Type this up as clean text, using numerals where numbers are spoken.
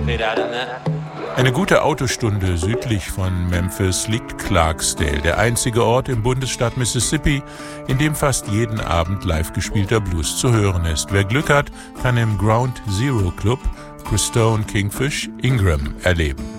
Eine gute Autostunde südlich von Memphis liegt Clarksdale, der einzige Ort im Bundesstaat Mississippi, in dem fast jeden Abend live gespielter Blues zu hören ist. Wer Glück hat, kann im Ground Zero Club Crestone Kingfish Ingram erleben.